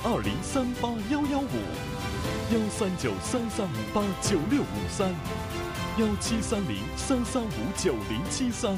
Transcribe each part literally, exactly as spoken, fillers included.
二零三八幺幺五，幺三九三三五八九六五三，幺七三零三三五九零七三。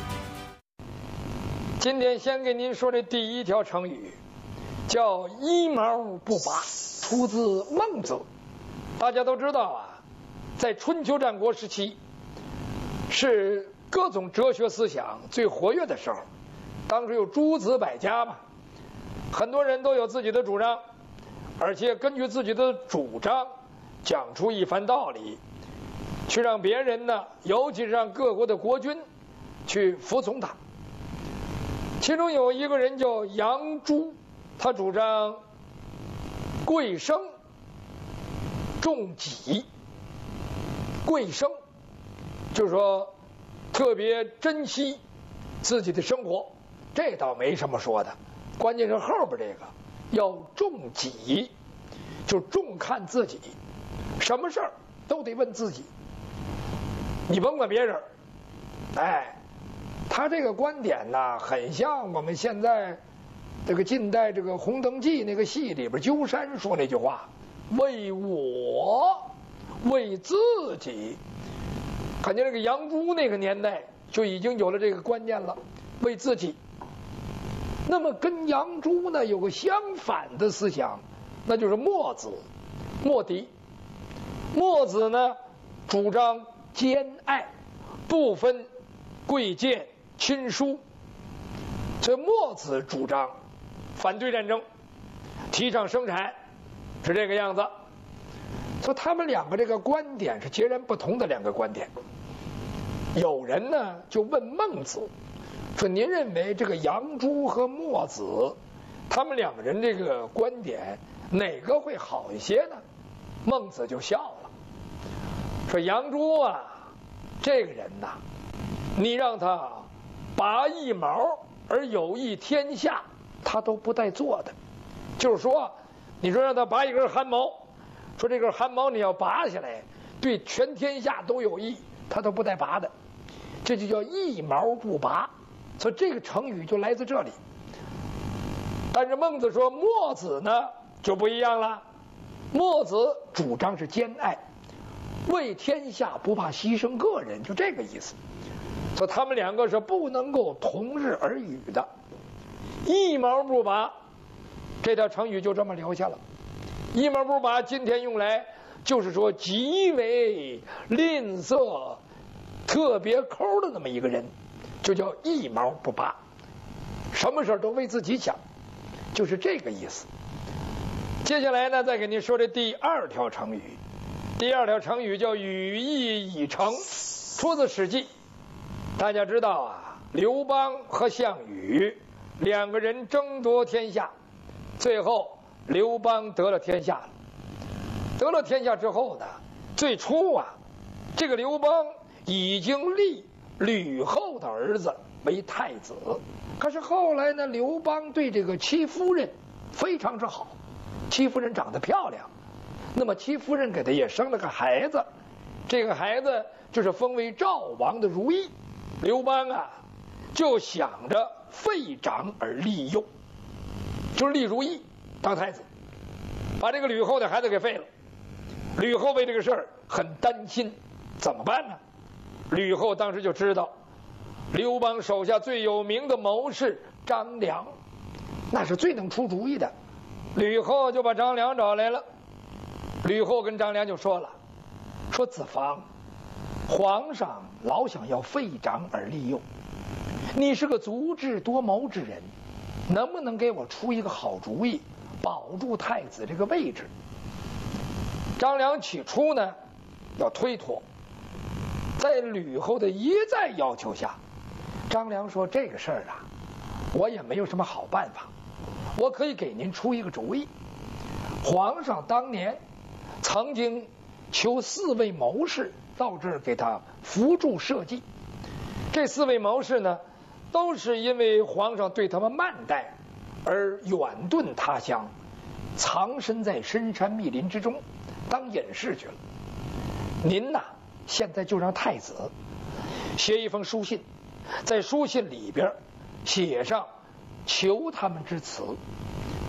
今天先给您说的第一条成语，叫一毛不拔，出自孟子。大家都知道啊，在春秋战国时期，是各种哲学思想最活跃的时候。当时有诸子百家嘛，很多人都有自己的主张，而且根据自己的主张讲出一番道理，去让别人呢，尤其是让各国的国君去服从他。其中有一个人叫杨朱，他主张贵生重己。贵生就是说特别珍惜自己的生活，这倒没什么说的，关键是后边这个要重己，就重看自己，什么事儿都得问自己，你甭管别人。哎，他这个观点呢，很像我们现在这个近代这个《红灯记》那个戏里边鸠山说那句话：为我，为自己。感觉这个杨朱那个年代就已经有了这个观念了，为自己。那么跟杨朱呢有个相反的思想，那就是墨子、墨翟。墨子呢主张兼爱，不分贵贱亲疏，所以墨子主张反对战争，提倡生产，是这个样子。所以他们两个这个观点是截然不同的两个观点。有人呢就问孟子说：“您认为这个杨朱和墨子，他们两个人这个观点哪个会好一些呢？”孟子就笑了，说：“杨朱啊，这个人呐，你让他拔一毛而有益天下，他都不带做的。就是说，你说让他拔一根汗毛，说这根汗毛你要拔下来，对全天下都有益，他都不带拔的。这就叫一毛不拔。所以这个成语就来自这里。但是孟子说，墨子呢就不一样了。墨子主张是兼爱，为天下不怕牺牲个人，就这个意思。所以他们两个是不能够同日而语的。一毛不拔，这条成语就这么留下了。一毛不拔今天用来就是说极为吝啬、特别抠的那么一个人，就叫一毛不拔，什么事都为自己想，就是这个意思。接下来呢，再给您说这第二条成语。第二条成语叫羽翼已成，出自《史记》。大家知道啊，刘邦和项羽两个人争夺天下，最后刘邦得了天下了。得了天下之后呢，最初啊，这个刘邦已经立吕后的儿子为太子，可是后来呢，刘邦对这个戚夫人非常之好，戚夫人长得漂亮，那么戚夫人给他也生了个孩子，这个孩子就是封为赵王的如意。刘邦啊就想着废长而立幼，就是立如意当太子，把这个吕后的孩子给废了。吕后为这个事儿很担心，怎么办呢？吕后当时就知道刘邦手下最有名的谋士张良，那是最能出主意的。吕后就把张良找来了。吕后跟张良就说了，说子房，皇上老想要废长而立幼，你是个足智多谋之人，能不能给我出一个好主意，保住太子这个位置？张良起初呢要推脱，在吕后的一再要求下，张良说这个事儿啊，我也没有什么好办法，我可以给您出一个主意。皇上当年曾经求四位谋士到这儿给他扶助社稷，这四位谋士呢，都是因为皇上对他们慢待而远遁他乡，藏身在深山密林之中当隐士去了。您呐，现在就让太子写一封书信，在书信里边写上求他们之词，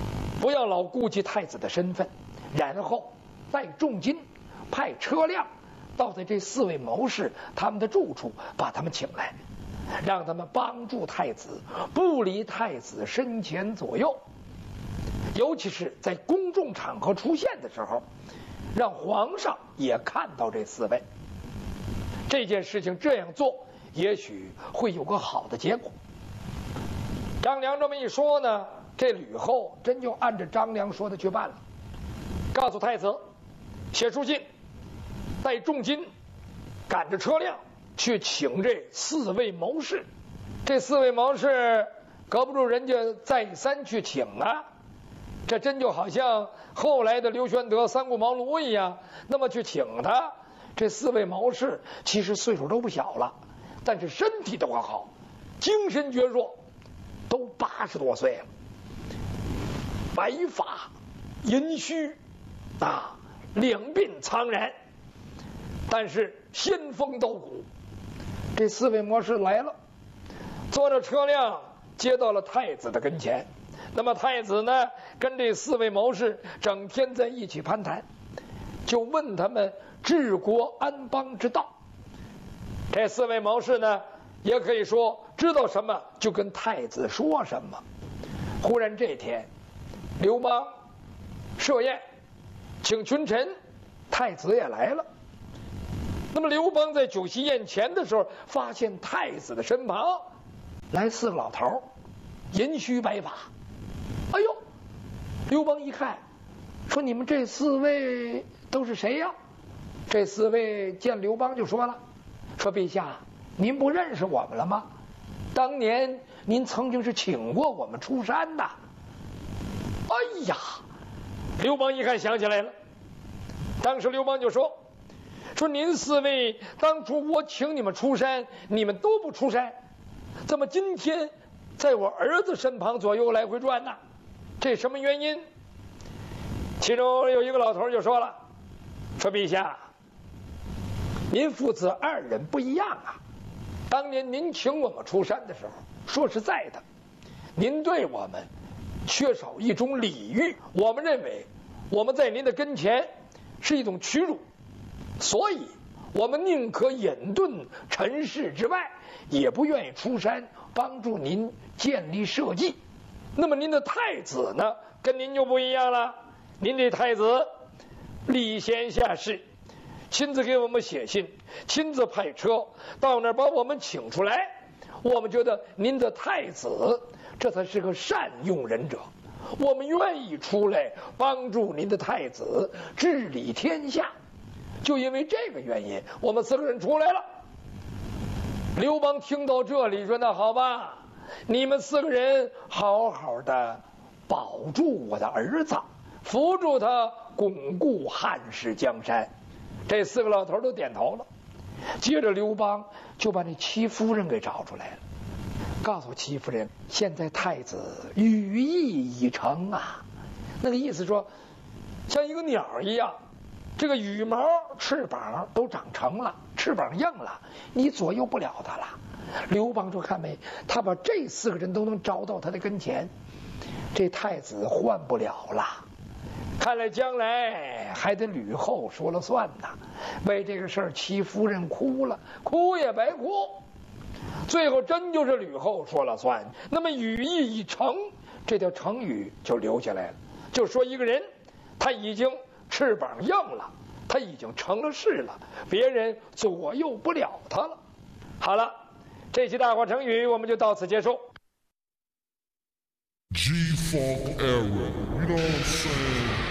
不要老顾及太子的身份，然后再重金派车辆到在这四位谋士他们的住处，把他们请来，让他们帮助太子，不离太子身前左右。尤其是在公众场合出现的时候，让皇上也看到这四位。这件事情这样做，也许会有个好的结果。张良这么一说呢，这吕后真就按照张良说的去办了，告诉太子写书信，带重金赶着车辆去请这四位谋士。这四位谋士隔不住人家再三去请啊，这真就好像后来的刘玄德、三顾茅庐一样，那么去请他。这四位谋士其实岁数都不小了，但是身体都很好，精神矍铄，都八十多岁了，白发银须啊，两鬓苍然，但是仙风道骨。这四位谋士来了，坐着车辆接到了太子的跟前。那么太子呢，跟这四位谋士整天在一起攀谈，就问他们治国安邦之道。这四位谋士呢，也可以说知道什么就跟太子说什么。忽然这天，刘邦设宴请群臣，太子也来了。那么刘邦在酒席宴前的时候，发现太子的身旁来四个老头，银须白发。哎呦，刘邦一看，说你们这四位都是谁呀？这四位见刘邦就说了，说陛下，您不认识我们了吗？当年您曾经是请过我们出山的。哎呀，刘邦一看想起来了，当时刘邦就说，说您四位当初我请你们出山，你们都不出山，怎么今天在我儿子身旁左右来回转呢？这什么原因？其中有一个老头就说了，说陛下，您父子二人不一样啊。当年您请我们出山的时候，说实在的，您对我们缺少一种礼遇，我们认为我们在您的跟前是一种屈辱，所以我们宁可隐遁尘世之外，也不愿意出山帮助您建立社稷。那么您的太子呢，跟您就不一样了。您这太子礼贤下士，亲自给我们写信，亲自派车到那儿把我们请出来。我们觉得您的太子这才是个善用人者，我们愿意出来帮助您的太子治理天下。就因为这个原因，我们四个人出来了。刘邦听到这里说，那好吧，你们四个人好好的保住我的儿子，扶助他巩固汉室江山。这四个老头都点头了。接着刘邦就把那戚夫人给找出来了，告诉戚夫人，现在太子羽翼已成啊。那个意思说，像一个鸟一样，这个羽毛翅膀都长成了，翅膀硬了，你左右不了他了。刘邦说，看没，他把这四个人都能招到他的跟前，这太子换不了了。看来将来还得吕后说了算呐。为这个事儿，戚夫人哭了，哭也白哭，最后真就是吕后说了算。那么羽翼已成这条成语就留下来了，就说一个人他已经翅膀硬了，他已经成了事了，别人左右不了他了。好了，这期大话成语我们就到此结束。 G-Funk era, you know what I'm saying?